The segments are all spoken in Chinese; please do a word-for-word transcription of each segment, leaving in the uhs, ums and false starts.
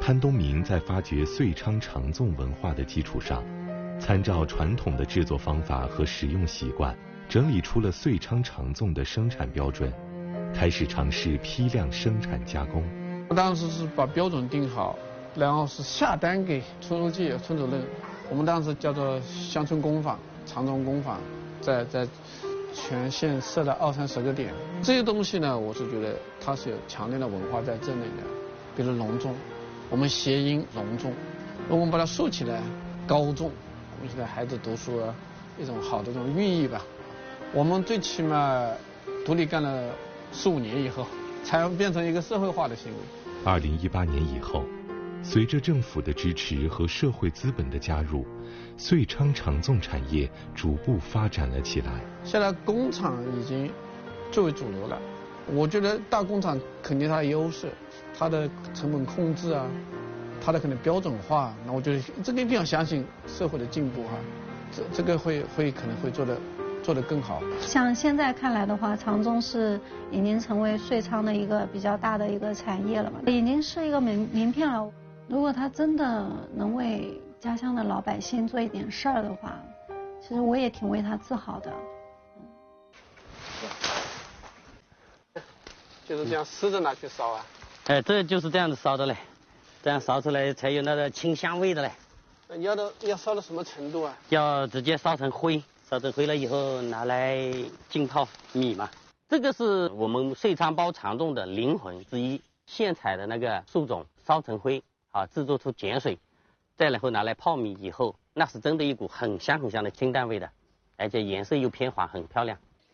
潘东明在发掘遂昌长粽文化的基础上，参照传统的制作方法和使用习惯，整理出了遂昌长粽的生产标准，开始尝试批量生产加工。 我当时是把标准定好，然后是下单给村书记、村主任。我们当时叫做乡村工坊、长粽工坊，在在全县设了二三十个点。这些东西呢，我是觉得它是有强烈的文化在这里的，比如隆重，我们谐音隆重，我们把它竖起来高重，我们现在孩子读书啊，一种好的这种寓意吧。我们最起码独立干了十五年以后，才变成一个社会化的行为。 二零一八年以后，随着政府的支持和社会资本的加入，遂昌长粽产业逐步发展了起来。 现在工厂已经最为主流了，我觉得大工厂肯定它的优势，它的成本控制啊，它的可能标准化，那我觉得这个一定要相信社会的进步哈、啊，这这个会会可能会做的做得更好。 像现在看来的话，长粽是已经成为遂昌的一个比较大的一个产业了吧，已经是一个名名片了。如果他真的能为家乡的老百姓做一点事儿的话，其实我也挺为他自豪的。 就是这样湿着拿去烧啊？ 哎，这就是这样子烧的嘞，这样烧出来才有那个清香味的嘞。 那要到要烧到什么程度啊？ 要直接烧成灰，烧成灰了以后拿来浸泡米嘛。这个是我们遂昌包长粽的灵魂之一，现采的那个树种烧成灰啊，制作出碱水，再然后拿来泡米以后，那是真的一股很香很香的清淡味的，而且颜色又偏黄，很漂亮。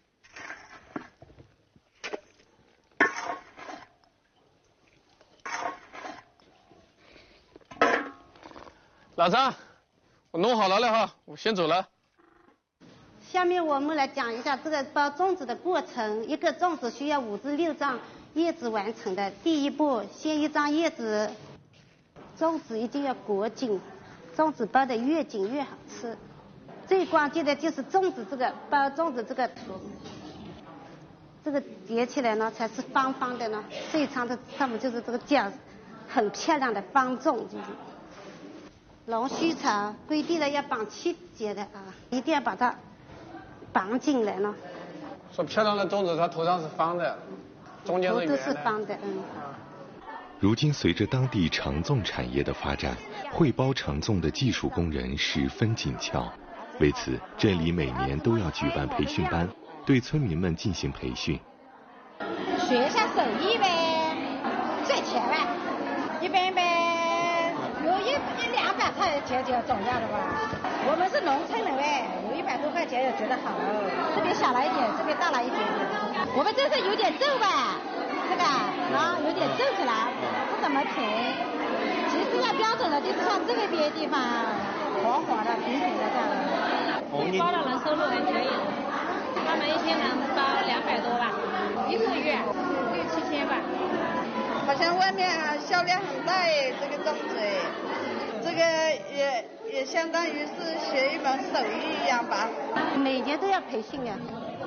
老张，我弄好了了哈，我先走了。 下面我们来讲一下这个包粽子的过程。一个粽子需要五至六张叶子完成的。第一步，先一张叶子，粽子一定要裹紧，粽子包得越紧越好吃。最关键的就是粽子这个包粽子这个图，这个叠起来呢才是方方的呢。遂昌的他们就是这个角很漂亮的方粽，就是龙须草规定了要绑七节的啊，一定要把它绑紧来呢。 说漂亮的粽子，它头上是方的，中间是圆的。 头都是方的，嗯。 如今随着当地长粽产业的发展，会包长粽的技术工人十分紧俏。为此，镇里每年都要举办培训班，对村民们进行培训。 学一下手艺呗，赚钱呗，一般呗。有一一两百块钱就总要的吧。我们是农村人哎，有一百多块钱也觉得好了。这边小了一点，这边大了一点点。我们这是有点皱吧，这个啊有点皱起来，不怎么平。其实要标准的，就是像这个边地方滑滑的、平平的这样。 包了能收入还可以，他们一天能包两百多吧，一个月六七千吧。 好像外面啊销量很大哎，这个粽子哎，这个也也相当于是学一门手艺一样吧。 每年都要培训啊，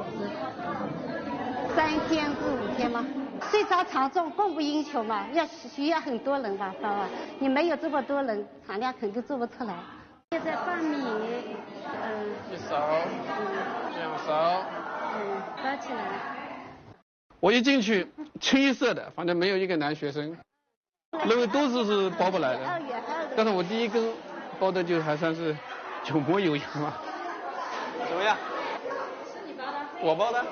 三天至五天吗？遂昌长粽供不应求嘛，要需要很多人吧，包啊，你没有这么多人，产量肯定做不出来。现在放米，嗯， 一勺，两勺， 嗯，包起来。 我一进去，清一色的，反正没有一个男学生，认为都是是包不来的。但是我第一根包的就还算是有模有样嘛。怎么样？是你包的？我包的。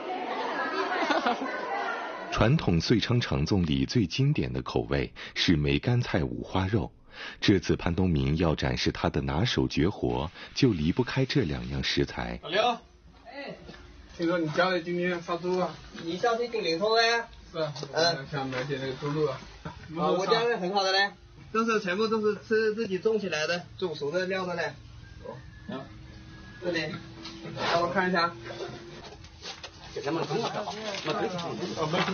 传统遂昌长粽里最经典的口味是梅干菜五花肉。这次潘东明要展示他的拿手绝活，就离不开这两样食材。 老刘，哎，听说你家里今天杀猪啊？ 你下去订领头嘞？ 是啊，嗯，想买些那个猪肉啊。 啊，我家的很好的嘞，都是全部都是吃自己种起来的，煮熟的料的嘞。 哦，行， 这里， 让我看一下。 给他们很好，那可以。 哦，不。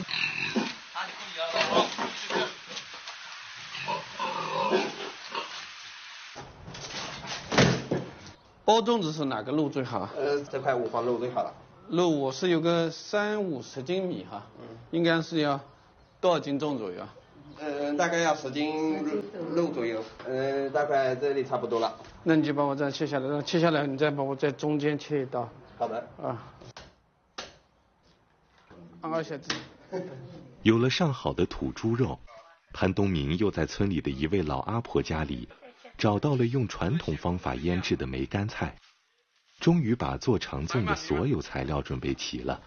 包粽子是哪个肉最好？ 呃，这块五花肉最好了。 肉我是有个三五十斤米哈，嗯，应该是要多少斤重左右啊？ 嗯，大概要十斤肉肉左右，嗯，大概这里差不多了。 那你就把我这样切下来，然后切下来你再把我在中间切一刀。 好的。 啊。二下子。 有了上好的土猪肉，潘东明又在村里的一位老阿婆家里找到了用传统方法腌制的梅干菜，终于把做长粽的所有材料准备齐了。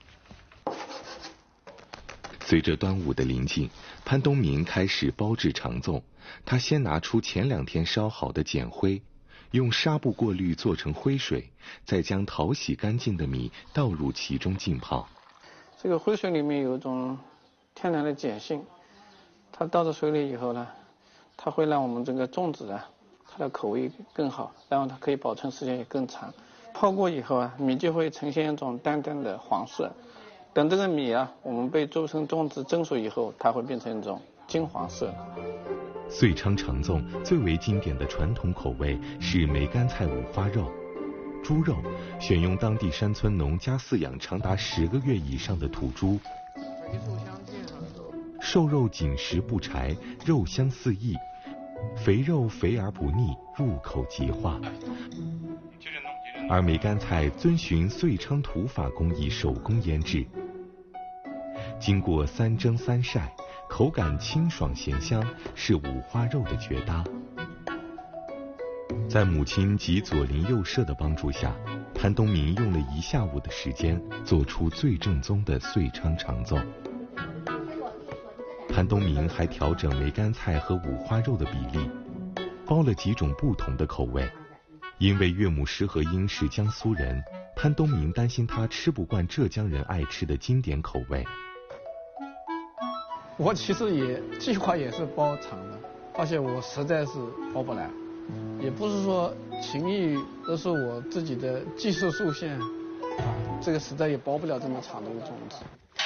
随着端午的临近，潘东明开始包制长粽。他先拿出前两天烧好的碱灰，用纱布过滤做成灰水，再将淘洗干净的米倒入其中浸泡。 这个灰水里面有一种天然的碱性，它倒到水里以后呢，它会让我们这个粽子啊，它的口味更好，然后它可以保存时间也更长。泡过以后啊，米就会呈现一种淡淡的黄色。等这个米啊，我们被做成粽子蒸熟以后，它会变成一种金黄色。 遂昌长粽最为经典的传统口味是梅干菜五花肉。猪肉选用当地山村农家饲养长达十个月以上的土猪，瘦肉紧实不柴，肉香四溢，肥肉肥而不腻，入口即化。而梅干菜遵循遂昌土法工艺手工腌制，经过三蒸三晒，口感清爽咸香，是五花肉的绝搭。在母亲及左邻右舍的帮助下，潘东明用了一下午的时间做出最正宗的遂昌长粽。潘东明还调整梅干菜和五花肉的比例，包了几种不同的口味。因为岳母石和英是江苏人，潘东明担心他吃不惯浙江人爱吃的经典口味。 我其实也计划也是包长的，而且我实在是包不来，也不是说情谊，而是我自己的技术受限，这个实在也包不了这么长的一个粽子。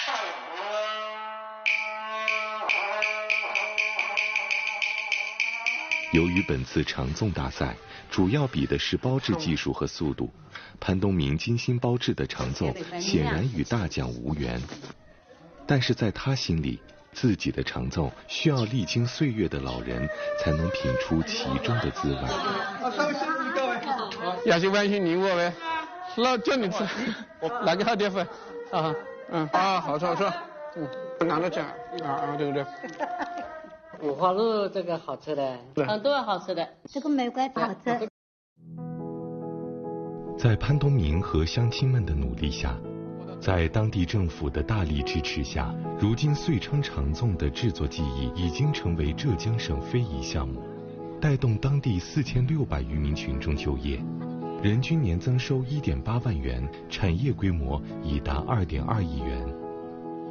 由于本次长粽大赛主要比的是包制技术和速度，潘东明精心包制的长粽显然与大奖无缘。但是在他心里，自己的长粽需要历经岁月的老人才能品出其中的滋味。 要去关心你我呗，老叫你吃，那个好点粉啊，嗯啊，好吃好吃，嗯，拿着讲啊啊，对不对？ 五花肉这个好吃的， 很多好吃的。 这个梅干好吃。 在潘东明和乡亲们的努力下，在当地政府的大力支持下，如今遂昌长粽的制作技艺已经成为浙江省非遗项目，带动当地四千六百余名群众就业，人均年增收一点八万元，产业规模已达二点二亿元。